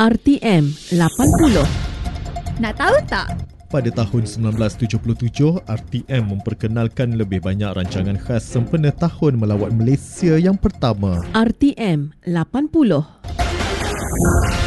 RTM 80. Nak tahu tak? Pada tahun 1977, RTM memperkenalkan lebih banyak rancangan khas sempena Tahun Melawat Malaysia yang pertama. RTM 80.